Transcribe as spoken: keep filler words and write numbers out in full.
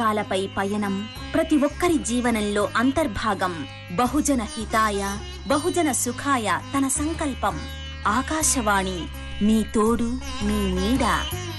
తరంగాలపై పయనం, ప్రతి ఒక్కరి జీవనంలో అంతర్భాగం. బహుజన హితాయ బహుజన సుఖాయ తన సంకల్పం. ఆకాశవాణి, మీ తోడు, మీ నీడ.